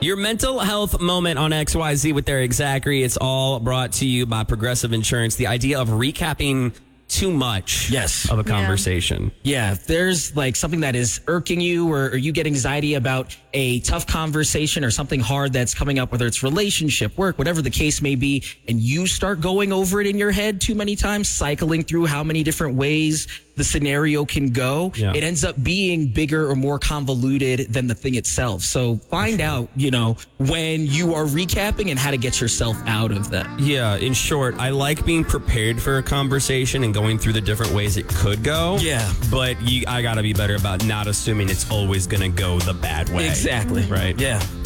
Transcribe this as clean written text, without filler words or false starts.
Your mental health moment on XYZ with Eric Zachary. It's all brought to you by Progressive Insurance. The idea of recapping too much of a conversation. Yeah, if there's like something that is irking you or you get anxiety about a tough conversation or something hard that's coming up, whether it's relationship, work, whatever the case may be, and you start going over it in your head too many times, cycling through how many different ways the scenario can go, it ends up being bigger or more convoluted than the thing itself. So find out, when you are recapping and how to get yourself out of that. Yeah, in short, I like being prepared for a conversation and going through the different ways it could go. Yeah. But I got to be better about not assuming it's always going to go the bad way. Exactly. Right? Yeah.